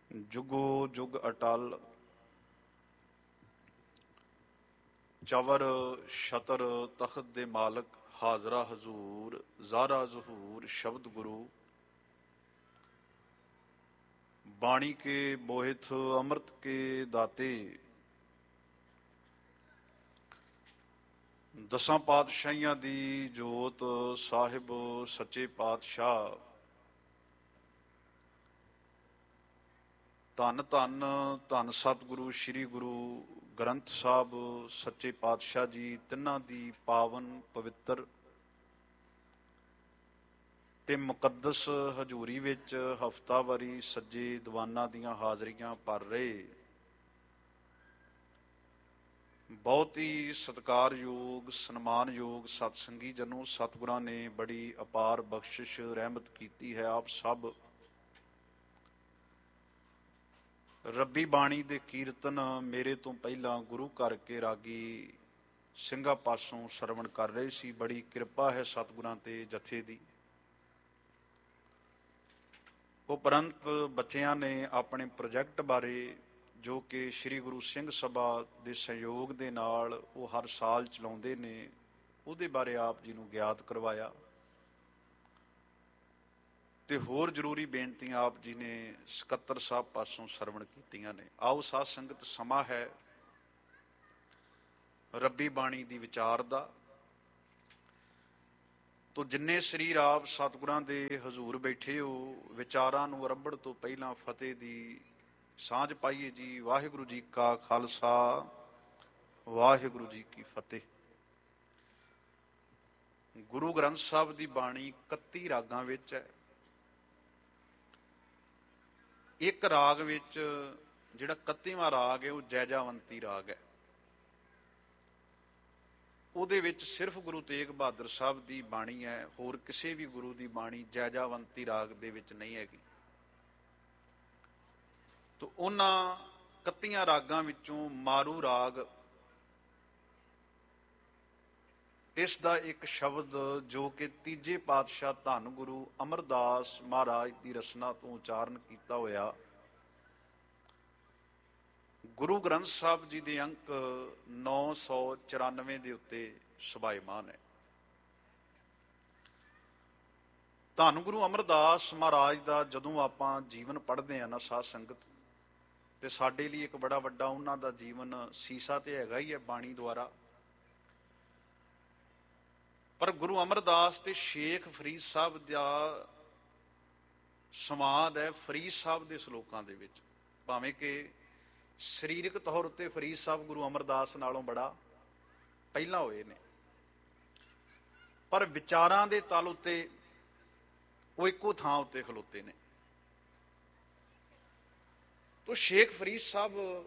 ਜੁਗੋ ਜੁਗ ਅਟਲ ਚਵਰ ਛਤਰ ਤਖਤ ਦੇ ਮਾਲਕ ਹਾਜ਼ਰਾ ਹਜ਼ੂਰ ਜ਼ਾਰਾ ਜ਼ਹੂਰ ਸ਼ਬਦ ਗੁਰੂ ਬਾਣੀ ਕੇ ਬੋਹਿਥ ਅੰਮ੍ਰਿਤ ਕੇ ਦਾਤੇ ਦਸਾਂ ਪਾਤਸ਼ਾਹੀਆਂ ਦੀ ਜੋਤ ਸਾਹਿਬ ਸੱਚੇ ਪਾਤਸ਼ਾਹ ਧੰਨ ਧੰਨ ਧੰਨ ਸਤਿਗੁਰੂ ਸ੍ਰੀ ਗੁਰੂ ਗ੍ਰੰਥ ਸਾਹਿਬ ਸੱਚੇ ਪਾਤਸ਼ਾਹ ਜੀ ਤਿੰਨਾਂ ਦੀ ਪਾਵਨ ਪਵਿੱਤਰ ਤੇ ਮੁਕੱਦਸ ਹਜ਼ੂਰੀ ਵਿੱਚ ਹਫ਼ਤਾਵਾਰੀ ਸੱਜੇ ਦੀਵਾਨਾਂ ਦੀਆਂ ਹਾਜ਼ਰੀਆਂ ਭਰ ਰਹੇ ਬਹੁਤ ਹੀ ਸਤਿਕਾਰਯੋਗ ਸਨਮਾਨਯੋਗ ਸਤਸੰਗੀ ਜਨੋ, ਸਤਿਗੁਰਾਂ ਨੇ ਬੜੀ ਅਪਾਰ ਬਖਸ਼ਿਸ਼ ਰਹਿਮਤ ਕੀਤੀ ਹੈ। ਆਪ ਸਭ ਰੱਬੀ ਬਾਣੀ ਦੇ ਕੀਰਤਨ ਮੇਰੇ ਤੋਂ ਪਹਿਲਾਂ ਗੁਰੂ ਘਰ ਕੇ ਰਾਗੀ ਸਿੰਘਾਂ ਪਾਸੋਂ ਸਰਵਣ ਕਰ ਰਹੇ ਸੀ। ਬੜੀ ਕਿਰਪਾ ਹੈ ਸਤਿਗੁਰਾਂ ਤੇ ਜਥੇ ਦੀ। ਉਪਰੰਤ ਬੱਚਿਆਂ ਨੇ ਆਪਣੇ ਪ੍ਰੋਜੈਕਟ ਬਾਰੇ, ਜੋ ਕਿ ਸ੍ਰੀ ਗੁਰੂ ਸਿੰਘ ਸਭਾ ਦੇ ਸਹਿਯੋਗ ਦੇ ਨਾਲ ਉਹ ਹਰ ਸਾਲ ਚਲਾਉਂਦੇ ਨੇ, ਉਹਦੇ ਬਾਰੇ ਆਪ ਜੀ ਨੂੰ ਗਿਆਤ ਕਰਵਾਇਆ ਤੇ ਹੋਰ ਜ਼ਰੂਰੀ ਬੇਨਤੀਆਂ ਆਪ ਜੀ ਨੇ ਸਕੱਤਰ ਸਾਹਿਬ ਪਾਸੋਂ ਸਰਵਣ ਕੀਤੀਆਂ ਨੇ। ਆਓ ਸਾਧ ਸੰਗਤ, ਸਮਾਂ ਹੈ ਰੱਬੀ ਬਾਣੀ ਦੀ ਵਿਚਾਰ ਦਾ। ਤੋ ਜਿੰਨੇ ਸਰੀਰ ਆਪ ਸਤਿਗੁਰਾਂ ਦੇ ਹਜ਼ੂਰ ਬੈਠੇ ਹੋ, ਵਿਚਾਰਾਂ ਨੂੰ ਆਰੰਭਣ ਤੋਂ ਪਹਿਲਾਂ ਫਤਿਹ ਦੀ ਸਾਂਝ ਪਾਈਏ ਜੀ। ਵਾਹਿਗੁਰੂ ਜੀ ਕਾ ਖਾਲਸਾ, ਵਾਹਿਗੁਰੂ ਜੀ ਕੀ ਫਤਿਹ। ਗੁਰੂ ਗ੍ਰੰਥ ਸਾਹਿਬ ਦੀ ਬਾਣੀ 31 ਰਾਗਾਂ ਵਿੱਚ ਹੈ। ਇੱਕ ਰਾਗ ਵਿੱਚ ਜਿਹੜਾ 31ਵਾਂ ਰਾਗ ਹੈ ਉਹ ਜੈਜਾਵੰਤੀ ਰਾਗ ਹੈ। ਉਹਦੇ ਵਿੱਚ ਸਿਰਫ ਗੁਰੂ ਤੇਗ ਬਹਾਦਰ ਸਾਹਿਬ ਦੀ ਬਾਣੀ ਹੈ, ਹੋਰ ਕਿਸੇ ਵੀ ਗੁਰੂ ਦੀ ਬਾਣੀ ਜੈਜਾਵੰਤੀ ਰਾਗ ਦੇ ਵਿੱਚ ਨਹੀਂ ਹੈਗੀ। ਤੋ ਉਹਨਾਂ 31 ਰਾਗਾਂ ਵਿੱਚੋਂ ਮਾਰੂ ਰਾਗ, ਇਸ ਦਾ ਇੱਕ ਸ਼ਬਦ ਜੋ ਕਿ ਤੀਜੇ ਪਾਤਸ਼ਾਹ ਧੰਨ ਗੁਰੂ ਅਮਰਦਾਸ ਮਹਾਰਾਜ ਦੀ ਰਚਨਾ ਤੋਂ ਉਚਾਰਨ ਕੀਤਾ ਹੋਇਆ ਗੁਰੂ ਗ੍ਰੰਥ ਸਾਹਿਬ ਜੀ ਦੇ ਅੰਕ 994 ਦੇ ਉੱਤੇ ਸੁਭਾਇਮਾਨ ਹੈ। ਧੰਨ ਗੁਰੂ ਅਮਰਦਾਸ ਮਹਾਰਾਜ ਦਾ ਜਦੋਂ ਆਪਾਂ ਜੀਵਨ ਪੜ੍ਹਦੇ ਹਾਂ ਨਾ ਸਾਧ ਸੰਗਤ, ਤੇ ਸਾਡੇ ਲਈ ਇੱਕ ਬੜਾ ਵੱਡਾ ਉਹਨਾਂ ਦਾ ਜੀਵਨ ਸੀਸਾ ਤੇ ਹੈਗਾ ਹੀ ਹੈ ਬਾਣੀ ਦੁਆਰਾ। ਪਰ ਗੁਰੂ ਅਮਰਦਾਸ ਤੇ ਸ਼ੇਖ ਫਰੀਦ ਸਾਹਿਬ ਦਾ ਸੰਵਾਦ ਹੈ ਫਰੀਦ ਸਾਹਿਬ ਦੇ ਸਲੋਕਾਂ ਦੇ ਵਿੱਚ। ਭਾਵੇਂ ਕਿ ਸਰੀਰਕ ਤੌਰ ਉੱਤੇ ਫਰੀਦ ਸਾਹਿਬ ਗੁਰੂ ਅਮਰਦਾਸ ਨਾਲੋਂ ਬੜਾ ਪਹਿਲਾਂ ਹੋਏ ਨੇ, ਪਰ ਵਿਚਾਰਾਂ ਦੇ ਤਲ ਉੱਤੇ ਉਹ ਇੱਕੋ ਥਾਂ ਉੱਤੇ ਖਲੋਤੇ ਨੇ। ਤੋ ਸ਼ੇਖ ਫਰੀਦ ਸਾਹਿਬ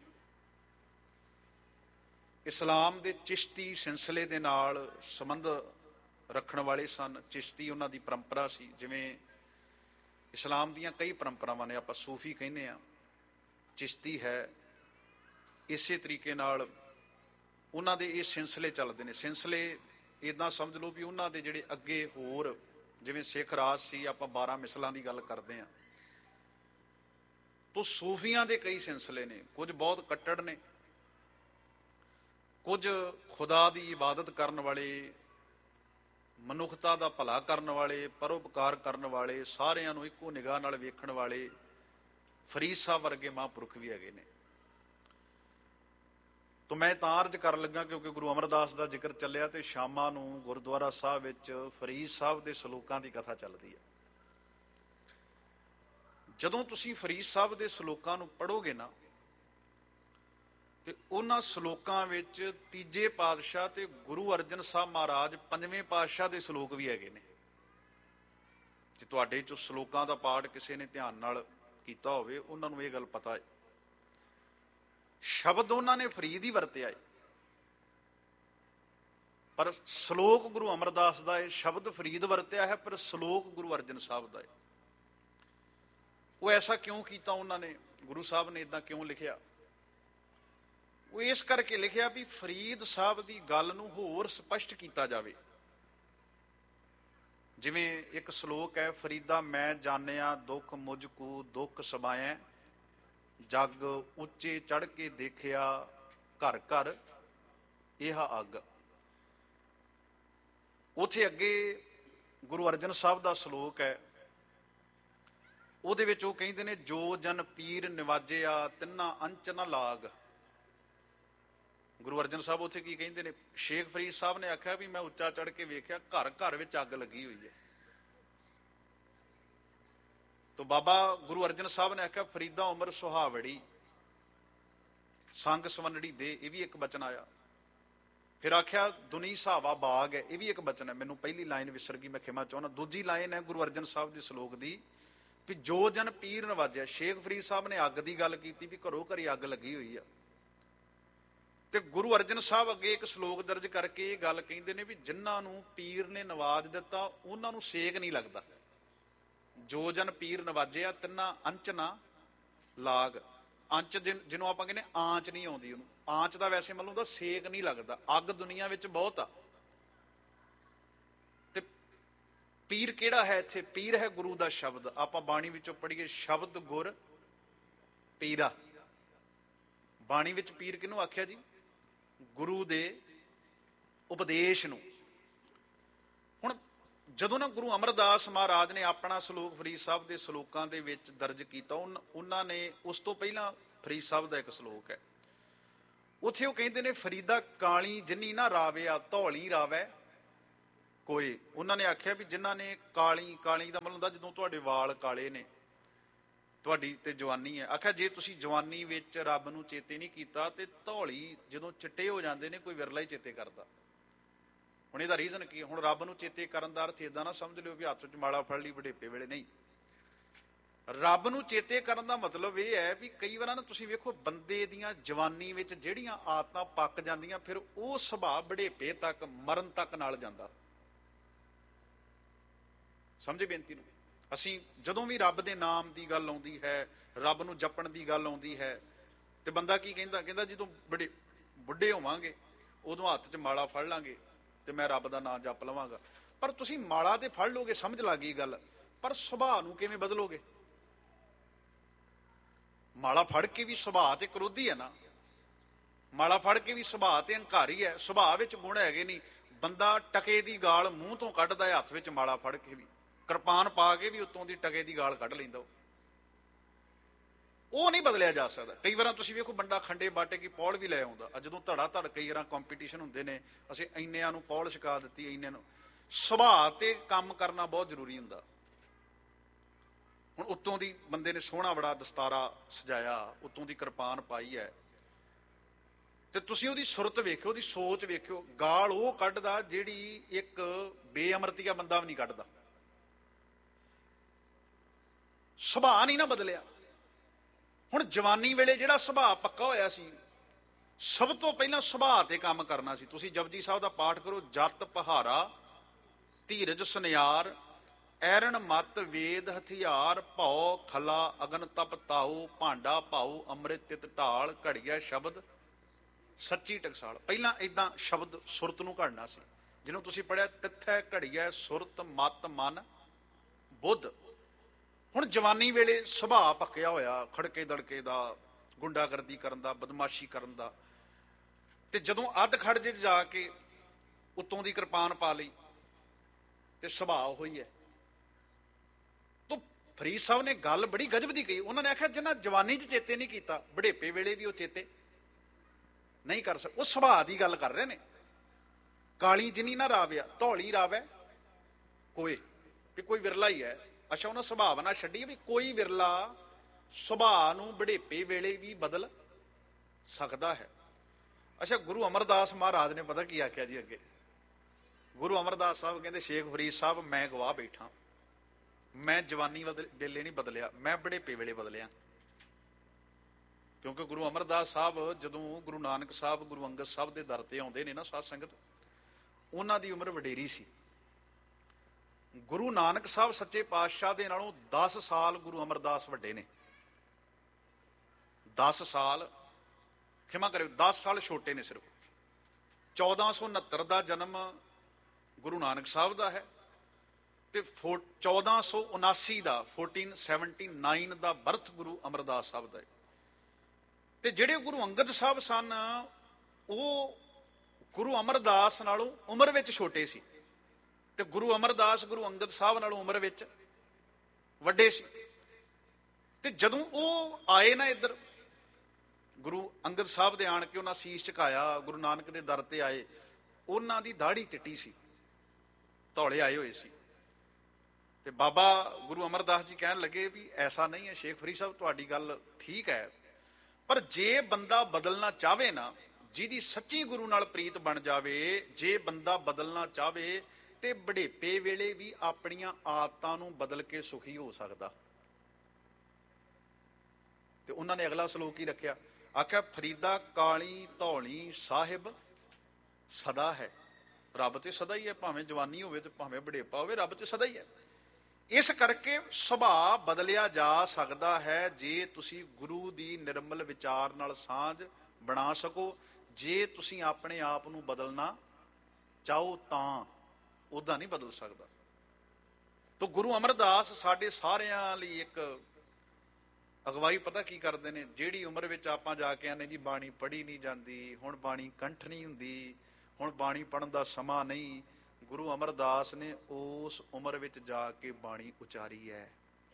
ਇਸਲਾਮ ਦੇ ਚਿਸ਼ਤੀ ਸਿਲਸਿਲੇ ਦੇ ਨਾਲ ਸੰਬੰਧ ਰੱਖਣ ਵਾਲੇ ਸਨ। ਚਿਸ਼ਤੀ ਉਹਨਾਂ ਦੀ ਪਰੰਪਰਾ ਸੀ। ਜਿਵੇਂ ਇਸਲਾਮ ਦੀਆਂ ਕਈ ਪਰੰਪਰਾਵਾਂ ਨੇ, ਆਪਾਂ ਸੂਫੀ ਕਹਿੰਦੇ ਹਾਂ, ਚਿਸ਼ਤੀ ਹੈ। ਇਸੇ ਤਰੀਕੇ ਨਾਲ ਉਹਨਾਂ ਦੇ ਇਹ ਸਿਲਸਿਲੇ ਚੱਲਦੇ ਨੇ। ਸਿਲਸਿਲੇ ਇੱਦਾਂ ਸਮਝ ਲਓ ਵੀ ਉਹਨਾਂ ਦੇ ਜਿਹੜੇ ਅੱਗੇ ਹੋਰ, ਜਿਵੇਂ ਸਿੱਖ ਰਾਜ ਸੀ, ਆਪਾਂ 12 ਮਿਸਲਾਂ ਦੀ ਗੱਲ ਕਰਦੇ ਹਾਂ, ਤੋ ਸੂਫੀਆਂ ਦੇ ਕਈ ਸਿਲਸਿਲੇ ਨੇ। ਕੁਝ ਬਹੁਤ ਕੱਟੜ ਨੇ, ਕੁਝ ਖੁਦਾ ਦੀ ਇਬਾਦਤ ਕਰਨ ਵਾਲੇ, ਮਨੁੱਖਤਾ ਦਾ ਭਲਾ ਕਰਨ ਵਾਲੇ, ਪਰਉਪਕਾਰ ਕਰਨ ਵਾਲੇ, ਸਾਰਿਆਂ ਨੂੰ ਇੱਕੋ ਨਿਗਾਹ ਨਾਲ ਵੇਖਣ ਵਾਲੇ ਫਰੀਦ ਸਾਹਿਬ ਵਰਗੇ ਮਹਾਂਪੁਰਖ ਵੀ ਹੈਗੇ ਨੇ। ਤੋ ਮੈਂ ਤਾਂ ਅਰਜ਼ ਕਰਨ ਲੱਗਾ ਕਿਉਂਕਿ ਗੁਰੂ ਅਮਰਦਾਸ ਦਾ ਜ਼ਿਕਰ ਚੱਲਿਆ ਤੇ ਸ਼ਾਮਾਂ ਨੂੰ ਗੁਰਦੁਆਰਾ ਸਾਹਿਬ ਵਿੱਚ ਫਰੀਦ ਸਾਹਿਬ ਦੇ ਸਲੋਕਾਂ ਦੀ ਕਥਾ ਚੱਲਦੀ ਹੈ। ਜਦੋਂ ਤੁਸੀਂ ਫਰੀਦ ਸਾਹਿਬ ਦੇ ਸਲੋਕਾਂ ਨੂੰ ਪੜ੍ਹੋਗੇ ਨਾ, ਤੇ ਉਹਨਾਂ ਸਲੋਕਾਂ ਵਿੱਚ ਤੀਜੇ ਪਾਤਸ਼ਾਹ ਤੇ ਗੁਰੂ ਅਰਜਨ ਸਾਹਿਬ ਮਹਾਰਾਜ 5ਵੇਂ ਪਾਤਸ਼ਾਹ ਦੇ ਸਲੋਕ ਵੀ ਹੈਗੇ ਨੇ। ਜੇ ਤੁਹਾਡੇ ਚੋਂ ਸਲੋਕਾਂ ਦਾ ਪਾਠ ਕਿਸੇ ਨੇ ਧਿਆਨ ਨਾਲ ਕੀਤਾ ਹੋਵੇ, ਉਹਨਾਂ ਨੂੰ ਇਹ ਗੱਲ ਪਤਾ ਹੈ। ਸ਼ਬਦ ਉਹਨਾਂ ਨੇ ਫਰੀਦ ਹੀ ਵਰਤਿਆ ਹੈ, ਪਰ ਸਲੋਕ ਗੁਰੂ ਅਮਰਦਾਸ ਦਾ ਹੈ। ਸ਼ਬਦ ਫਰੀਦ ਵਰਤਿਆ ਹੈ, ਪਰ ਸਲੋਕ ਗੁਰੂ ਅਰਜਨ ਸਾਹਿਬ ਦਾ ਹੈ। ਉਹ ਐਸਾ ਕਿਉਂ ਕੀਤਾ ਉਹਨਾਂ ਨੇ? ਗੁਰੂ ਸਾਹਿਬ ਨੇ ਇਦਾਂ ਕਿਉਂ ਲਿਖਿਆ? ਉਹ ਇਸ ਕਰਕੇ ਲਿਖਿਆ ਵੀ ਫਰੀਦ ਸਾਹਿਬ ਦੀ ਗੱਲ ਨੂੰ ਹੋਰ ਸਪਸ਼ਟ ਕੀਤਾ ਜਾਵੇ। ਜਿਵੇਂ ਇੱਕ ਸ਼ਲੋਕ ਹੈ, ਫਰੀਦਾ ਮੈਂ ਜਾਣਿਆ ਦੁੱਖ ਮੁਝ ਕੂ ਦੁੱਖ ਸਬਾਇਐ, ਜਗ ਉੱਚੇ ਚੜ੍ਹ ਕੇ ਦੇਖਿਆ, ਘਰ ਘਰ ਇਹ ਅੱਗ। ਉੱਥੇ ਅੱਗੇ ਗੁਰੂ ਅਰਜਨ ਸਾਹਿਬ ਦਾ ਸਲੋਕ ਹੈ, ਉਹਦੇ ਵਿੱਚ ਉਹ ਕਹਿੰਦੇ ਨੇ, ਜੋ ਜਨ ਪੀਰ ਨਿਵਾਜਿਆ ਤਿੰਨਾ ਅੰਚ ਨਾ ਲਾਗ। ਗੁਰੂ ਅਰਜਨ ਸਾਹਿਬ ਉੱਥੇ ਕੀ ਕਹਿੰਦੇ ਨੇ? ਸ਼ੇਖ ਫਰੀਦ ਸਾਹਿਬ ਨੇ ਆਖਿਆ ਵੀ ਮੈਂ ਉੱਚਾ ਚੜ੍ਹ ਕੇ ਵੇਖਿਆ, ਘਰ ਘਰ ਵਿੱਚ ਅੱਗ ਲੱਗੀ ਹੋਈ ਹੈ। ਤੋ ਬਾਬਾ ਗੁਰੂ ਅਰਜਨ ਸਾਹਿਬ ਨੇ ਆਖਿਆ, ਫਰੀਦਾ ਉਮਰ ਸੁਹਾਵੜੀ ਸੰਗ ਸਵੰਨੜੀ ਦੇ, ਇਹ ਵੀ ਇੱਕ ਬਚਨ ਆਇਆ। ਫਿਰ ਆਖਿਆ ਦੁਨੀ ਸਹਾਵਾ ਬਾਗ ਹੈ, ਇਹ ਵੀ ਇੱਕ ਬਚਨ ਹੈ। ਮੈਨੂੰ ਪਹਿਲੀ ਲਾਈਨ ਵਿਸਰ ਗਈ, ਮੈਂ ਖਿਮਾ ਚਾਹੁੰਦਾ। ਦੂਜੀ ਲਾਈਨ ਹੈ ਗੁਰੂ ਅਰਜਨ ਸਾਹਿਬ ਦੇ ਸਲੋਕ ਦੀ, ਵੀ ਜੋ ਜਨ ਪੀਰ ਨਵਾਜਿਆ। ਸ਼ੇਖ ਫਰੀਦ ਸਾਹਿਬ ਨੇ ਅੱਗ ਦੀ ਗੱਲ ਕੀਤੀ ਵੀ ਘਰੋਂ ਘਰੀ ਅੱਗ ਲੱਗੀ ਹੋਈ ਆ, ਤੇ ਗੁਰੂ ਅਰਜਨ ਸਾਹਿਬ ਅੱਗੇ ਇੱਕ ਸਲੋਕ ਦਰਜ ਕਰਕੇ ਇਹ ਗੱਲ ਕਹਿੰਦੇ ਨੇ ਵੀ ਜਿਨ੍ਹਾਂ ਨੂੰ ਪੀਰ ਨੇ ਨਵਾਜ ਦਿੱਤਾ ਉਹਨਾਂ ਨੂੰ ਸੇਕ ਨਹੀਂ ਲੱਗਦਾ। ਜੋ ਜਨ ਪੀਰ ਨਵਾਜਿਆ ਤਿੰਨਾ ਅੰਚ ਨਾ ਲਾਗ। ਅੰਚ ਜਿਹਨੂੰ ਆਪਾਂ ਕਹਿੰਦੇ ਆਂਚ ਨਹੀਂ ਆਉਂਦੀ, ਉਹਨੂੰ ਆਂਚ ਦਾ ਵੈਸੇ ਮਤਲਬ ਉਹਦਾ ਸੇਕ ਨਹੀਂ ਲੱਗਦਾ। ਅੱਗ ਦੁਨੀਆ ਵਿੱਚ ਬਹੁਤ ਆ। ਤੇ ਪੀਰ ਕਿਹੜਾ ਹੈ ਇੱਥੇ? ਪੀਰ ਹੈ ਗੁਰੂ ਦਾ ਸ਼ਬਦ। ਆਪਾਂ ਬਾਣੀ ਵਿੱਚੋਂ ਪੜ੍ਹੀਏ, ਸ਼ਬਦ ਗੁਰ ਪੀਰਾ। ਬਾਣੀ ਵਿੱਚ ਪੀਰ ਕਿਹਨੂੰ ਆਖਿਆ ਜੀ? ਗੁਰੂ ਦੇ ਉਪਦੇਸ਼ ਨੂੰ। ਹੁਣ ਜਦੋਂ ਨਾ ਗੁਰੂ ਅਮਰਦਾਸ ਮਹਾਰਾਜ ਨੇ ਆਪਣਾ ਸਲੋਕ ਫਰੀਦ ਸਾਹਿਬ ਦੇ ਸਲੋਕਾਂ ਦੇ ਵਿੱਚ ਦਰਜ ਕੀਤਾ, ਉਹਨਾਂ ਨੇ ਉਸ ਤੋਂ ਪਹਿਲਾਂ ਫਰੀਦ ਸਾਹਿਬ ਦਾ ਇੱਕ ਸਲੋਕ ਹੈ, ਉੱਥੇ ਉਹ ਕਹਿੰਦੇ ਨੇ, ਫਰੀਦਾ ਕਾਲੀ ਜਿੰਨੀ ਨਾ ਰਾਵਿਆ ਧੌਲੀ ਰਾਵੈ ਕੋਈ। ਉਹਨਾਂ ਨੇ ਆਖਿਆ ਵੀ ਜਿਨ੍ਹਾਂ ਨੇ ਕਾਲੀ, ਕਾਲੀ ਦਾ ਮਤਲਬ ਹੁੰਦਾ ਜਦੋਂ ਤੁਹਾਡੇ ਵਾਲ ਕਾਲੇ ਨੇ, ਤੁਹਾਡੀ ਤੇ ਜਵਾਨੀ ਹੈ। ਆਖਿਆ ਜੇ ਤੁਸੀਂ ਜਵਾਨੀ ਵਿੱਚ ਰੱਬ ਨੂੰ ਚੇਤੇ ਨਹੀਂ ਕੀਤਾ ਤੇ ਧੌਲੀ ਜਦੋਂ ਚਿੱਟੇ ਹੋ ਜਾਂਦੇ ਨੇ, ਕੋਈ ਵਿਰਲਾ ਹੀ ਚੇਤੇ ਕਰਦਾ। ਹੁਣ ਇਹਦਾ ਰੀਜ਼ਨ ਕੀ? ਹੁਣ ਰੱਬ ਨੂੰ ਚੇਤੇ ਕਰਨ ਦਾ ਅਰਥ ਏਦਾਂ ਨਾ ਸਮਝ ਲਿਓ ਵੀ ਹੱਥ 'ਚ ਮਾਲਾ ਫੜ ਲਈ ਵਡੇਪੇ ਵੇਲੇ, ਨਹੀਂ। ਰੱਬ ਨੂੰ ਚੇਤੇ ਕਰਨ ਦਾ ਮਤਲਬ ਇਹ ਹੈ ਵੀ ਕਈ ਵਾਰ ਨਾ ਤੁਸੀਂ ਵੇਖੋ, ਬੰਦੇ ਦੀਆਂ ਜਵਾਨੀ ਵਿੱਚ ਜਿਹੜੀਆਂ ਆਦਤਾਂ ਪੱਕ ਜਾਂਦੀਆਂ, ਫਿਰ ਉਹ ਸੁਭਾਅ ਵਡੇਪੇ ਤੱਕ, ਮਰਨ ਤੱਕ ਨਾਲ ਜਾਂਦਾ। ਸਮਝੇ ਬੇਨਤੀ ਨੂੰ? ਅਸੀਂ ਜਦੋਂ ਵੀ ਰੱਬ ਦੇ ਨਾਮ ਦੀ ਗੱਲ ਆਉਂਦੀ ਹੈ, ਰੱਬ ਨੂੰ ਜਪਣ ਦੀ ਗੱਲ ਆਉਂਦੀ ਹੈ, ਤੇ ਬੰਦਾ ਕੀ ਕਹਿੰਦਾ? ਕਹਿੰਦਾ ਜਦੋਂ ਬੁੱਢੇ ਹੋਵਾਂਗੇ ਉਦੋਂ ਹੱਥ 'ਚ ਮਾਲਾ ਫੜ ਲਾਂਗੇ ਤੇ ਮੈਂ ਰੱਬ ਦਾ ਨਾਮ ਜਪ ਲਵਾਂਗਾ। ਪਰ ਤੁਸੀਂ ਮਾਲਾ ਤੇ ਫੜ ਲੋਗੇ, ਸਮਝ ਲੱਗ ਗਈ ਗੱਲ, ਪਰ ਸੁਭਾਅ ਨੂੰ ਕਿਵੇਂ ਬਦਲੋਗੇ? ਮਾਲਾ ਫੜ ਕੇ ਵੀ ਸੁਭਾਅ ਤੇ ਕਰੋਧੀ ਹੈ ਨਾ, ਮਾਲਾ ਫੜ ਕੇ ਵੀ ਸੁਭਾਅ ਤੇ ਹੰਕਾਰੀ ਹੈ। ਸੁਭਾਅ ਵਿੱਚ ਗੁਣ ਹੈਗੇ ਨਹੀਂ। ਬੰਦਾ ਟਕੇ ਦੀ ਗਾਲ ਮੂੰਹ ਤੋਂ ਕੱਢਦਾ ਹੈ, ਹੱਥ ਵਿੱਚ ਮਾਲਾ ਫੜ ਕੇ ਵੀ, ਕਿਰਪਾਨ ਪਾ ਕੇ ਵੀ ਉੱਤੋਂ ਦੀ ਟਕੇ ਦੀ ਗਾਲ ਕੱਢ ਲੈਂਦਾ। ਉਹ ਨਹੀਂ ਬਦਲਿਆ ਜਾ ਸਕਦਾ। ਕਈ ਵਾਰ ਤੁਸੀਂ ਵੇਖੋ, ਬੰਦਾ ਖੰਡੇ ਬਾਟੇ ਕੀ ਪੌਲ ਵੀ ਲੈ ਆਉਂਦਾ। ਜਦੋਂ ਧੜਾ ਧੜ ਕਈ ਵਾਰ ਕੰਪੀਟੀਸ਼ਨ ਹੁੰਦੇ ਨੇ, ਅਸੀਂ ਇੰਨਿਆਂ ਨੂੰ ਪੌਲ ਛਕਾ ਦਿੱਤੀ, ਇੰਨਿਆਂ ਨੂੰ। ਸੁਭਾਅ ਤੇ ਕੰਮ ਕਰਨਾ ਬਹੁਤ ਜ਼ਰੂਰੀ ਹੁੰਦਾ। ਹੁਣ ਉੱਤੋਂ ਦੀ ਬੰਦੇ ਨੇ ਸੋਹਣਾ ਬੜਾ ਦਸਤਾਰਾ ਸਜਾਇਆ, ਉੱਤੋਂ ਦੀ ਕਿਰਪਾਨ ਪਾਈ ਹੈ, ਤੇ ਤੁਸੀਂ ਉਹਦੀ ਸੁਰਤ ਵੇਖਿਓ, ਉਹਦੀ ਸੋਚ ਵੇਖਿਓ, ਗਾਲ ਉਹ ਕੱਢਦਾ ਜਿਹੜੀ ਇੱਕ ਬੇਅਮਰਤੀਆ ਬੰਦਾ ਵੀ ਨਹੀਂ ਕੱਢਦਾ। ਸੁਭਾਅ ਨਹੀਂ ਨਾ ਬਦਲਿਆ। ਹੁਣ ਜਵਾਨੀ ਵੇਲੇ ਜਿਹੜਾ ਸੁਭਾਅ ਪੱਕਾ ਹੋਇਆ ਸੀ, ਸਭ ਤੋਂ ਪਹਿਲਾਂ ਸੁਭਾਅ ਤੇ ਕੰਮ ਕਰਨਾ ਸੀ। ਤੁਸੀਂ ਜਪਜੀ ਸਾਹਿਬ ਦਾ ਪਾਠ ਕਰੋ, ਜਤ ਪਹਾਰਾ ਧੀਰਜ ਸੁਨਿਆਰ ਐਰਨ ਮਤ ਵੇਦ ਹਥਿਆਰ ਭਉ ਖਲਾ ਅਗਨ ਤਪ ਤਾਉ ਭਾਂਡਾ ਭਾਉ ਅੰਮ੍ਰਿਤ ਤਿਤ ਢਾਲ ਘੜੀਆ ਸ਼ਬਦ ਸੱਚੀ ਟਕਸਾਲ। ਪਹਿਲਾਂ ਏਦਾਂ ਸ਼ਬਦ ਸੁਰਤ ਨੂੰ ਘੜਨਾ ਸੀ, ਜਿਹਨੂੰ ਤੁਸੀਂ ਪੜਿਆ, ਤਿੱਥੈ ਘੜੀਆ ਸੁਰਤ ਮਤ ਮਨ ਬੁੱਧ। ਹੁਣ ਜਵਾਨੀ ਵੇਲੇ ਸੁਭਾਅ ਪੱਕਿਆ ਹੋਇਆ, ਖੜਕੇ ਦੜਕੇ ਦਾ, ਗੁੰਡਾਗਰਦੀ ਕਰਨ ਦਾ, ਬਦਮਾਸ਼ੀ ਕਰਨ ਦਾ, ਤੇ ਜਦੋਂ ਅੱਧ ਖੜ ਜੇ ਜਾ ਕੇ ਉੱਤੋਂ ਦੀ ਕਿਰਪਾਨ ਪਾ ਲਈ ਤੇ ਸੁਭਾਅ ਹੋਈ ਹੈ। ਤਾਂ ਫਰੀਦ ਸਾਹਿਬ ਨੇ ਗੱਲ ਬੜੀ ਗਜਬ ਦੀ ਕਹੀ। ਉਹਨਾਂ ਨੇ ਆਖਿਆ ਜਿਨ੍ਹਾਂ ਜਵਾਨੀ 'ਚ ਚੇਤੇ ਨਹੀਂ ਕੀਤਾ, ਵਡੇਪੇ ਵੇਲੇ ਵੀ ਉਹ ਚੇਤੇ ਨਹੀਂ ਕਰ ਸਕਦੇ। ਉਹ ਸੁਭਾਅ ਦੀ ਗੱਲ ਕਰ ਰਹੇ ਨੇ। ਕਾਲੀ ਜਿਨੀ ਨਾ ਰਾਵਿਆ ਧੌਲੀ ਰਾਵੈ ਕੋਏ, ਵੀ ਕੋਈ ਵਿਰਲਾ ਹੀ ਹੈ। ਅੱਛਾ, ਉਹਨਾਂ ਸੁਭਾਅ ਨਾ ਛੱਡੀ ਵੀ ਕੋਈ ਵਿਰਲਾ ਸੁਭਾਅ ਨੂੰ ਵਡੇਪੇ ਵੇਲੇ ਵੀ ਬਦਲ ਸਕਦਾ ਹੈ। ਅੱਛਾ, ਗੁਰੂ ਅਮਰਦਾਸ ਮਹਾਰਾਜ ਨੇ ਪਤਾ ਕੀ ਆਖਿਆ ਜੀ ਅੱਗੇ? ਗੁਰੂ ਅਮਰਦਾਸ ਸਾਹਿਬ ਕਹਿੰਦੇ, ਸ਼ੇਖ ਫਰੀਦ ਸਾਹਿਬ ਮੈਂ ਗਵਾਹ ਬੈਠਾ, ਮੈਂ ਜਵਾਨੀ ਵੇਲੇ ਨਹੀਂ ਬਦਲਿਆ, ਮੈਂ ਵਡੇਪੇ ਵੇਲੇ ਬਦਲਿਆ। ਕਿਉਂਕਿ ਗੁਰੂ ਅਮਰਦਾਸ ਸਾਹਿਬ ਜਦੋਂ ਗੁਰੂ ਨਾਨਕ ਸਾਹਿਬ, ਗੁਰੂ ਅੰਗਦ ਸਾਹਿਬ ਦੇ ਦਰ ਤੇ ਆਉਂਦੇ ਨੇ ਨਾ ਸਾਧ ਸੰਗਤ, ਉਹਨਾਂ ਦੀ ਉਮਰ ਵਡੇਰੀ ਸੀ। ਗੁਰੂ ਨਾਨਕ ਸਾਹਿਬ ਸੱਚੇ ਪਾਤਸ਼ਾਹ ਦੇ ਨਾਲੋਂ 10 ਸਾਲ ਗੁਰੂ ਅਮਰਦਾਸ ਵੱਡੇ ਨੇ। 10 ਸਾਲ, ਖਿਮਾ ਕਰਿਓ, 10 ਸਾਲ ਛੋਟੇ ਨੇ ਸਿਰਫ। 1469 ਦਾ ਜਨਮ ਗੁਰੂ ਨਾਨਕ ਸਾਹਿਬ ਦਾ ਹੈ, ਤੇ 1479 ਦਾ 1479 ਦਾ ਬਰਥ ਗੁਰੂ ਅਮਰਦਾਸ ਸਾਹਿਬ ਦਾ ਹੈ। ਤੇ ਜਿਹੜੇ ਗੁਰੂ ਅੰਗਦ ਸਾਹਿਬ ਸਨ ਉਹ ਗੁਰੂ ਅਮਰਦਾਸ ਨਾਲੋਂ ਉਮਰ ਵਿੱਚ ਛੋਟੇ ਸੀ, ਤੇ ਗੁਰੂ ਅਮਰਦਾਸ ਗੁਰੂ ਅੰਗਦ ਸਾਹਿਬ ਨਾਲੋਂ ਉਮਰ ਵਿੱਚ ਵੱਡੇ ਸੀ। ਤੇ ਜਦੋਂ ਉਹ ਆਏ ਨਾ ਇੱਧਰ, ਗੁਰੂ ਅੰਗਦ ਸਾਹਿਬ ਦੇ ਆਣ ਕੇ ਉਹਨਾਂ ਸੀਸ ਝੁਕਾਇਆ, ਗੁਰੂ ਨਾਨਕ ਦੇ ਦਰ ਤੇ ਆਏ, ਉਹਨਾਂ ਦੀ ਦਾੜੀ ਚਿੱਟੀ ਸੀ, ਧੌਲੇ ਆਏ ਹੋਏ ਸੀ। ਤੇ ਬਾਬਾ ਗੁਰੂ ਅਮਰਦਾਸ ਜੀ ਕਹਿਣ ਲੱਗੇ ਵੀ ਐਸਾ ਨਹੀਂ ਹੈ ਸ਼ੇਖ ਫਰੀਦ ਸਾਹਿਬ, ਤੁਹਾਡੀ ਗੱਲ ਠੀਕ ਹੈ, ਪਰ ਜੇ ਬੰਦਾ ਬਦਲਣਾ ਚਾਹਵੇ ਨਾ, ਜਿਹਦੀ ਸੱਚੀ ਗੁਰੂ ਨਾਲ ਪ੍ਰੀਤ ਬਣ ਜਾਵੇ, ਜੇ ਬੰਦਾ ਬਦਲਣਾ ਚਾਹਵੇ ਤੇ ਬੁਢੇਪੇ ਵੇਲੇ ਵੀ ਆਪਣੀਆਂ ਆਦਤਾਂ ਨੂੰ ਬਦਲ ਕੇ ਸੁਖੀ ਹੋ ਸਕਦਾ। ਤੇ ਉਹਨਾਂ ਨੇ ਅਗਲਾ ਸ਼ਲੋਕ ਹੀ ਰੱਖਿਆ, ਆਖਿਆ ਫਰੀਦਾ ਕਾਲੀ ਧੌਲੀ ਸਾਹਿਬ ਸਦਾ ਹੈ। ਰੱਬ ਤੇ ਸਦਾ ਹੀ ਹੈ, ਭਾਵੇਂ ਜਵਾਨੀ ਹੋਵੇ ਤੇ ਭਾਵੇਂ ਬੁਢੇਪਾ ਹੋਵੇ, ਰੱਬ ਤੇ ਸਦਾ ਹੀ ਹੈ। ਇਸ ਕਰਕੇ ਸੁਭਾਅ ਬਦਲਿਆ ਜਾ ਸਕਦਾ ਹੈ ਜੇ ਤੁਸੀਂ ਗੁਰੂ ਦੀ ਨਿਰਮਲ ਵਿਚਾਰ ਨਾਲ ਸਾਂਝ ਬਣਾ ਸਕੋ। ਜੇ ਤੁਸੀਂ ਆਪਣੇ ਆਪ ਨੂੰ ਬਦਲਣਾ ਚਾਹੋ ਤਾਂ ਉਦਾਂ ਨਹੀਂ ਬਦਲ ਸਕਦਾ। ਤਾਂ ਗੁਰੂ ਅਮਰਦਾਸ ਸਾਡੇ ਸਾਰਿਆਂ ਲਈ ਇੱਕ ਅਗਵਾਈ ਪਤਾ ਕੀ ਕਰਦੇ ਨੇ, ਜਿਹੜੀ ਉਮਰ ਵਿੱਚ ਆਪਾਂ ਜਾ ਕੇ ਆਨੇ ਜੀ ਬਾਣੀ ਪੜ੍ਹੀ ਨਹੀਂ ਜਾਂਦੀ, ਹੁਣ ਬਾਣੀ ਕੰਠ ਨਹੀਂ ਹੁੰਦੀ, ਹੁਣ ਬਾਣੀ ਪੜ੍ਹਨ ਦਾ ਸਮਾਂ ਨਹੀਂ, ਗੁਰੂ ਅਮਰਦਾਸ ਨੇ ਉਸ ਉਮਰ ਵਿੱਚ ਜਾ ਕੇ ਬਾਣੀ ਉਚਾਰੀ ਹੈ।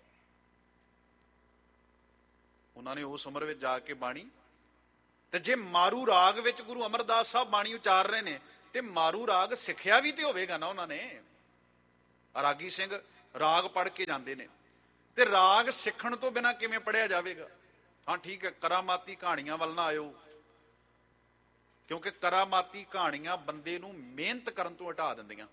ਉਹਨਾਂ ਨੇ ਉਸ ਉਮਰ ਵਿੱਚ ਜਾ ਕੇ ਬਾਣੀ, ਤੇ ਜੇ ਮਾਰੂ ਰਾਗ ਵਿੱਚ ਗੁਰੂ ਅਮਰਦਾਸ ਸਾਹਿਬ ਬਾਣੀ ਉਚਾਰ ਰਹੇ ਨੇ ਤੇ ਮਾਰੂ ਰਾਗ ਸਿੱਖਿਆ ਵੀ ਤੇ ਹੋਵੇਗਾ ਨਾ ਉਹਨਾਂ ਨੇ। ਰਾਗੀ ਸਿੰਘ ਰਾਗ ਪੜ੍ਹ ਕੇ ਜਾਂਦੇ ਨੇ, ਤੇ ਰਾਗ ਸਿੱਖਣ ਤੋਂ ਬਿਨਾਂ ਕਿਵੇਂ ਪੜ੍ਹਿਆ ਜਾਵੇਗਾ? ਹਾਂ ਠੀਕ ਹੈ, ਕਰਾਮਾਤੀ ਕਹਾਣੀਆਂ ਵੱਲ ਨਾ ਆਇਓ, ਕਿਉਂਕਿ ਕਰਾਮਾਤੀ ਕਹਾਣੀਆਂ ਬੰਦੇ ਨੂੰ ਮਿਹਨਤ ਕਰਨ ਤੋਂ ਹਟਾ ਦਿੰਦੀਆਂ।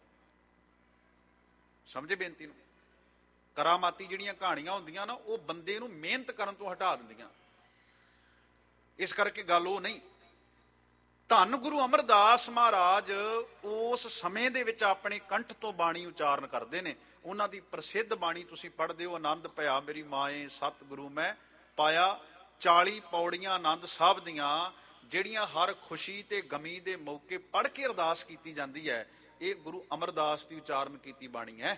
ਸਮਝੇ ਬੇਨਤੀ ਨੂੰ? ਕਰਾਮਾਤੀ ਜਿਹੜੀਆਂ ਕਹਾਣੀਆਂ ਹੁੰਦੀਆਂ ਨਾ, ਉਹ ਬੰਦੇ ਨੂੰ ਮਿਹਨਤ ਕਰਨ ਤੋਂ ਹਟਾ ਦਿੰਦੀਆਂ। ਇਸ ਕਰਕੇ ਗੱਲ ਉਹ ਨਹੀਂ। ਧੰਨ ਗੁਰੂ ਅਮਰਦਾਸ ਮਹਾਰਾਜ ਉਸ ਸਮੇਂ ਦੇ ਵਿੱਚ ਆਪਣੇ ਕੰਠ ਤੋਂ ਬਾਣੀ ਉਚਾਰਨ ਕਰਦੇ ਨੇ। ਉਹਨਾਂ ਦੀ ਪ੍ਰਸਿੱਧ ਬਾਣੀ ਤੁਸੀਂ ਪੜ੍ਹਦੇ ਹੋ, ਆਨੰਦ ਭਇਆ ਮੇਰੀ ਮਾਏ ਸਤਿਗੁਰੂ ਮੈਂ ਪਾਇਆ। 40 ਪੌੜੀਆਂ ਆਨੰਦ ਸਾਹਿਬ ਦੀਆਂ, ਜਿਹੜੀਆਂ ਹਰ ਖੁਸ਼ੀ ਤੇ ਗਮੀ ਦੇ ਮੌਕੇ ਪੜ੍ਹ ਕੇ ਅਰਦਾਸ ਕੀਤੀ ਜਾਂਦੀ ਹੈ, ਇਹ ਗੁਰੂ ਅਮਰਦਾਸ ਦੀ ਉਚਾਰਨ ਕੀਤੀ ਬਾਣੀ ਹੈ।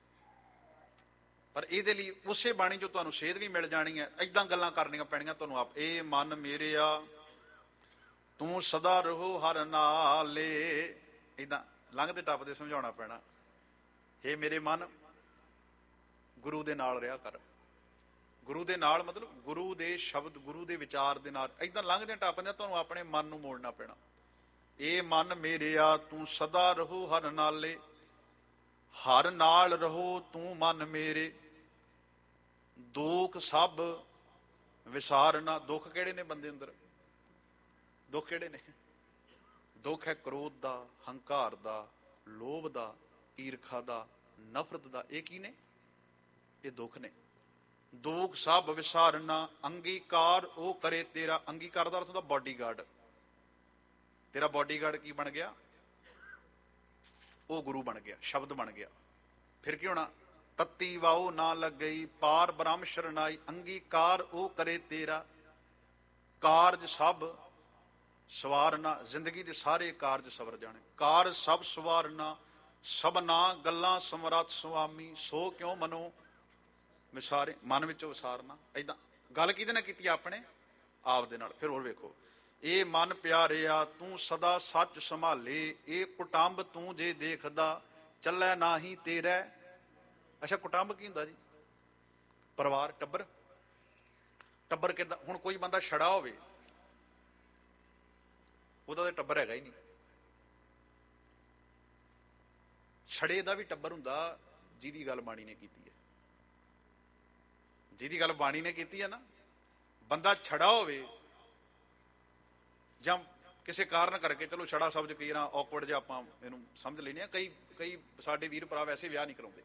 ਪਰ ਇਹਦੇ ਲਈ ਉਸੇ ਬਾਣੀ ਚੋਂ ਤੁਹਾਨੂੰ ਸੇਧ ਵੀ ਮਿਲ ਜਾਣੀ ਹੈ। ਏਦਾਂ ਗੱਲਾਂ ਕਰਨੀਆਂ ਪੈਣੀਆਂ ਤੁਹਾਨੂੰ ਆਪ। ਇਹ ਮਨ ਮੇਰਿਆ ਤੂੰ ਸਦਾ ਰਹੋ ਹਰ ਨਾਲੇ, ਏਦਾਂ ਲੰਘਦੇ ਟੱਪਦੇ ਸਮਝਾਉਣਾ ਪੈਣਾ। ਹੇ ਮੇਰੇ ਮਨ, ਗੁਰੂ ਦੇ ਨਾਲ ਰਿਹਾ ਕਰ। ਗੁਰੂ ਦੇ ਨਾਲ ਮਤਲਬ ਗੁਰੂ ਦੇ ਸ਼ਬਦ, ਗੁਰੂ ਦੇ ਵਿਚਾਰ ਦੇ ਨਾਲ। ਏਦਾਂ ਲੰਘਦੇ ਟੱਪਦੇ ਤੁਹਾਨੂੰ ਆਪਣੇ ਮਨ ਨੂੰ ਮੋੜਨਾ ਪੈਣਾ। ਇਹ ਮਨ ਮੇਰਿਆ ਤੂੰ ਸਦਾ ਰਹੋ ਹਰ ਨਾਲੇ, ਹਰ ਨਾਲ ਰਹੋ ਤੂੰ ਮਨ ਮੇਰੇ। ਦੁੱਖ ਸਭ ਵਿਸਾਰਨਾ। ਦੁੱਖ ਕਿਹੜੇ ਨੇ ਬੰਦੇ ਅੰਦਰ? ਦੁੱਖ ਕਿਹੜੇ ਨੇ? ਦੁੱਖ ਹੈ ਕ੍ਰੋਧ ਦਾ, ਹੰਕਾਰ ਦਾ, ਲੋਭ ਦਾ, ਈਰਖਾ ਦਾ, ਨਫ਼ਰਤ ਦਾ। ਇਹ ਕੀ ਨੇ? ਇਹ ਦੁੱਖ ਨੇ। ਦੁੱਖ ਸਭ ਵਿਸਾਰਨਾ, ਅੰਗੀਕਾਰ ਉਹ ਕਰੇ ਤੇਰਾ। ਅੰਗੀਕਾਰ ਦਾ ਅਰਥ ਹੁੰਦਾ ਬਾਡੀਗਾਰਡ। ਤੇਰਾ ਬਾਡੀਗਾਰਡ ਕੀ ਬਣ ਗਿਆ? ਉਹ ਗੁਰੂ ਬਣ ਗਿਆ, ਸ਼ਬਦ ਬਣ ਗਿਆ। ਫਿਰ ਕੀ ਹੋਣਾ? ਤੱਤੀ ਵਾਓ ਨਾ ਲੱਗ ਗਈ ਪਾਰ ਬ੍ਰਹਮ ਸ਼ਰਨਾਈ, ਅੰਗੀਕਾਰ ਉਹ ਕਰੇ ਤੇਰਾ। ਕਾਰਜ ਸਭ ਸਵਾਰਨਾ, ਜ਼ਿੰਦਗੀ ਦੇ ਸਾਰੇ ਕਾਰਜ ਸਵਰ ਜਾਣੇ। ਕਾਰਜ ਸਭ ਸਵਾਰਨਾ, ਸਭਨਾ ਗੱਲਾਂ ਸਮਰੱਥ ਸੁਆਮੀ, ਸੋ ਕਿਉਂ ਮਨੋ ਵਿਸਾਰੇ। ਮਨ ਵਿੱਚੋਂ ਵਿਸਾਰਨਾ। ਏਦਾਂ ਗੱਲ ਕਿਹਦੇ ਨਾਲ ਕੀਤੀ? ਆਪਣੇ ਆਪ ਦੇ ਨਾਲ। ਫਿਰ ਹੋਰ ਵੇਖੋ, ਇਹ ਮਨ ਪਿਆਰਿਆ ਤੂੰ ਸਦਾ ਸੱਚ ਸੰਭਾਲੇ, ਇਹ ਕੁਟੰਬ ਤੂੰ ਜੇ ਦੇਖਦਾ ਚੱਲੇ ਨਾਹੀ ਤੇਰੇ। ਅੱਛਾ, ਕੁਟੰਬ ਕੀ ਹੁੰਦਾ ਜੀ? ਪਰਿਵਾਰ, ਟੱਬਰ। ਟੱਬਰ ਕਿੱਦਾਂ? ਹੁਣ ਕੋਈ ਬੰਦਾ ਛੜਾ ਹੋਵੇ, ਉਹਦਾ ਤਾਂ ਟੱਬਰ ਹੈਗਾ ਹੀ ਨਹੀਂ। ਛੜੇ ਦਾ ਵੀ ਟੱਬਰ ਹੁੰਦਾ ਜਿਹਦੀ ਗੱਲ ਬਾਣੀ ਨੇ ਕੀਤੀ ਹੈ। ਜਿਹਦੀ ਗੱਲ ਬਾਣੀ ਨੇ ਕੀਤੀ ਹੈ ਨਾ, ਬੰਦਾ ਛੜਾ ਹੋਵੇ ਜਾਂ ਕਿਸੇ ਕਾਰਨ ਕਰਕੇ, ਚਲੋ ਛੜਾ ਸ਼ਬਦ ਕਈ ਨਾ ਔਕਵਰਡ ਜਿਹਾ ਆਪਾਂ ਇਹਨੂੰ ਸਮਝ ਲੈਂਦੇ ਹਾਂ। ਕਈ ਸਾਡੇ ਵੀਰ ਭਰਾ ਵੈਸੇ ਵਿਆਹ ਨਹੀਂ ਕਰਾਉਂਦੇ,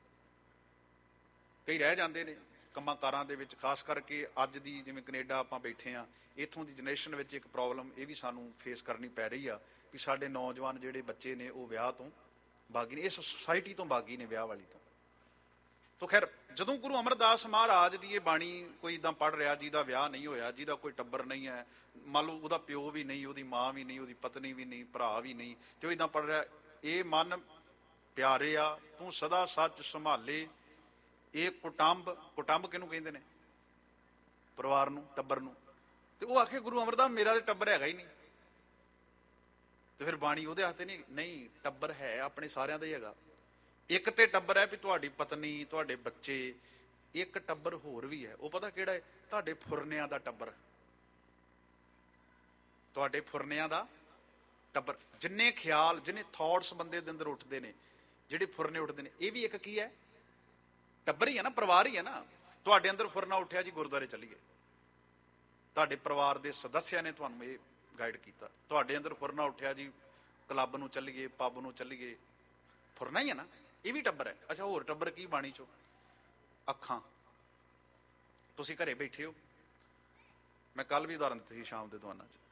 ਕਈ ਰਹਿ ਜਾਂਦੇ ਨੇ ਕੰਮਾਂ ਕਾਰਾਂ ਦੇ ਵਿੱਚ। ਖਾਸ ਕਰਕੇ ਅੱਜ ਦੀ ਜਿਵੇਂ ਕੈਨੇਡਾ ਆਪਾਂ ਬੈਠੇ ਆ, ਇੱਥੋਂ ਦੀ ਜਨਰੇਸ਼ਨ ਵਿੱਚ ਇੱਕ ਪ੍ਰੋਬਲਮ ਇਹ ਵੀ ਸਾਨੂੰ ਫੇਸ ਕਰਨੀ ਪੈ ਰਹੀ ਆ ਵੀ ਸਾਡੇ ਨੌਜਵਾਨ ਜਿਹੜੇ ਬੱਚੇ ਨੇ ਉਹ ਵਿਆਹ ਤੋਂ ਬਾਗੀ ਨੇ, ਇਸ ਸੁਸਾਇਟੀ ਤੋਂ ਬਾਗੀ ਨੇ, ਵਿਆਹ ਵਾਲੀ ਤੋਂ। ਤੋ ਖੈਰ, ਜਦੋਂ ਗੁਰੂ ਅਮਰਦਾਸ ਮਹਾਰਾਜ ਦੀ ਇਹ ਬਾਣੀ ਕੋਈ ਇੱਦਾਂ ਪੜ੍ਹ ਰਿਹਾ ਜਿਹਦਾ ਵਿਆਹ ਨਹੀਂ ਹੋਇਆ, ਜਿਹਦਾ ਕੋਈ ਟੱਬਰ ਨਹੀਂ ਹੈ, ਮੰਨ ਲਓ ਉਹਦਾ ਪਿਓ ਵੀ ਨਹੀਂ, ਉਹਦੀ ਮਾਂ ਵੀ ਨਹੀਂ, ਉਹਦੀ ਪਤਨੀ ਵੀ ਨਹੀਂ, ਭਰਾ ਵੀ ਨਹੀਂ, ਤੇ ਉਹ ਇੱਦਾਂ ਪੜ੍ਹ ਰਿਹਾ, ਇਹ ਮਨ ਪਿਆਰਿਆ ਤੂੰ ਸਦਾ ਸੱਚ ਸੰਭਾਲੇ, ਇਹ ਕੁਟੰਬ। ਕੁਟੰਬ ਕਿਹਨੂੰ ਕਹਿੰਦੇ ਨੇ? ਪਰਿਵਾਰ ਨੂੰ, ਟੱਬਰ ਨੂੰ। ਤੇ ਉਹ ਆਖੇ ਗੁਰੂ ਅਮਰਦਾਸ ਮੇਰਾ ਤੇ ਟੱਬਰ ਹੈਗਾ ਹੀ ਨਹੀਂ। ਤੇ ਫਿਰ ਬਾਣੀ ਉਹਦੇ ਹੱਥ ਨਹੀਂ, ਟੱਬਰ ਹੈ ਆਪਣੇ ਸਾਰਿਆਂ ਦਾ ਹੀ ਹੈਗਾ। ਇੱਕ ਤੇ ਟੱਬਰ ਹੈ ਵੀ ਤੁਹਾਡੀ ਪਤਨੀ, ਤੁਹਾਡੇ ਬੱਚੇ, ਇੱਕ ਟੱਬਰ ਹੋਰ ਵੀ ਹੈ। ਉਹ ਪਤਾ ਕਿਹੜਾ ਹੈ? ਤੁਹਾਡੇ ਫੁਰਨਿਆਂ ਦਾ ਟੱਬਰ। ਤੁਹਾਡੇ ਫੁਰਨਿਆਂ ਦਾ ਟੱਬਰ, ਜਿੰਨੇ ਖਿਆਲ, ਜਿੰਨੇ ਥਾਟਸ ਬੰਦੇ ਦੇ ਅੰਦਰ ਉੱਠਦੇ ਨੇ, ਜਿਹੜੇ ਫੁਰਨੇ ਉੱਠਦੇ ਨੇ, ਇਹ ਵੀ ਇੱਕ ਕੀ ਹੈ? ਟੱਬਰ ਹੀ ਹੈ ਨਾ, ਪਰਿਵਾਰ ਹੀ ਹੈ ਨਾ। ਤੁਹਾਡੇ ਅੰਦਰ ਫੁਰਨਾ ਉੱਠਿਆ ਜੀ ਗੁਰਦੁਆਰੇ ਚੱਲੀਏ, ਤੁਹਾਡੇ ਪਰਿਵਾਰ ਦੇ ਸਦੱਸਿਆਂ ਨੇ ਤੁਹਾਨੂੰ ਇਹ ਗਾਈਡ ਕੀਤਾ। ਤੁਹਾਡੇ ਅੰਦਰ ਫੁਰਨਾ ਉੱਠਿਆ ਜੀ ਕਲੱਬ ਨੂੰ ਚੱਲੀਏ, ਪੱਬ ਨੂੰ ਚੱਲੀਏ, ਫੁਰਨਾ ਹੀ ਹੈ ਨਾ, ਇਹ ਵੀ ਟੱਬਰ ਹੈ। ਅੱਛਾ, ਹੋਰ ਟੱਬਰ ਕੀ ਬਾਣੀ ਚੋਂ? ਅੱਖਾਂ। ਤੁਸੀਂ ਘਰੇ ਬੈਠੇ ਹੋ, ਮੈਂ ਕੱਲ ਵੀ ਉਦਾਹਰਨ ਦਿੱਤੀ ਸੀ ਸ਼ਾਮ ਦੇ ਦੀਵਾਨਾਂ 'ਚ,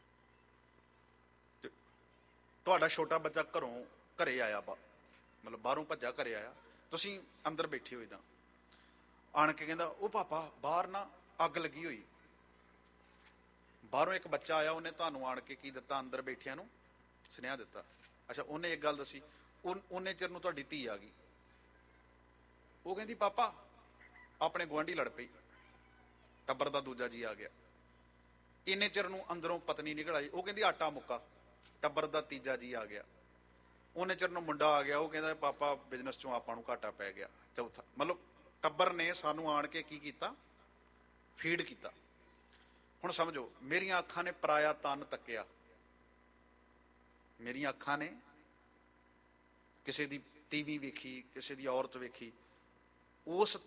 ਤੁਹਾਡਾ ਛੋਟਾ ਬੱਚਾ ਘਰੇ ਆਇਆ, ਮਤਲਬ ਬਾਹਰੋਂ ਭੱਜਾ ਘਰੇ ਆਇਆ, ਤੁਸੀਂ ਅੰਦਰ ਬੈਠੇ ਹੋ, ਇਦਾਂ ਆਣ ਕੇ ਕਹਿੰਦਾ, ਉਹ ਪਾਪਾ ਬਾਹਰ ਨਾ ਅੱਗ ਲੱਗੀ ਹੋਈ। ਬਾਹਰੋਂ ਇੱਕ ਬੱਚਾ ਆਇਆ, ਉਹਨੇ ਤੁਹਾਨੂੰ ਆਣ ਕੇ ਕੀ ਦਿੱਤਾ? ਅੰਦਰ ਬੈਠਿਆਂ ਨੂੰ ਸੁਨੇਹਾ ਦਿੱਤਾ। ਅੱਛਾ, ਉਹਨੇ ਇੱਕ ਗੱਲ ਦੱਸੀ, ਉਹਨੇ ਚਿਰ ਨੂੰ ਤੁਹਾਡੀ ਧੀ ਆ ਗਈ। ਉਹ ਕਹਿੰਦੀ, ਪਾਪਾ ਆਪਣੇ ਗੁਆਂਢੀ ਲੜ ਪਈ, ਟੱਬਰ ਦਾ ਦੂਜਾ ਜੀ ਆ ਗਿਆ। ਇੰਨੇ ਚਿਰ ਨੂੰ ਅੰਦਰੋਂ ਪਤਨੀ ਨਿਕਲ ਆਈ, ਉਹ ਕਹਿੰਦੀ ਆਟਾ ਮੁੱਕਾ, ਟੱਬਰ ਦਾ ਤੀਜਾ ਜੀ ਆ ਗਿਆ। ਉਹਨੇ ਚਿਰ ਨੂੰ ਮੁੰਡਾ ਆ ਗਿਆ, ਉਹ ਕਹਿੰਦਾ ਪਾਪਾ ਬਿਜ਼ਨਸ ਚੋਂ ਆਪਾਂ ਨੂੰ ਘਾਟਾ ਪੈ ਗਿਆ, ਚੌਥਾ। ਮਤਲਬ ਟੱਬਰ ਨੇ ਸਾਨੂੰ ਆਣ ਕੇ ਕੀ ਕੀਤਾ? ਫੀਡ ਕੀਤਾ। ਹੁਣ ਸਮਝੋ, ਮੇਰੀਆਂ ਅੱਖਾਂ ਨੇ ਪਰਾਇਆ ਤਨ ਤੱਕਿਆ, ਮੇਰੀਆਂ ਅੱਖਾਂ ਨੇ ਕਿਸੇ ਦੀ ਤੀਵੀਂ ਵੇਖੀ, ਕਿਸੇ ਦੀ ਔਰਤ ਵੇਖੀ, ਉਸ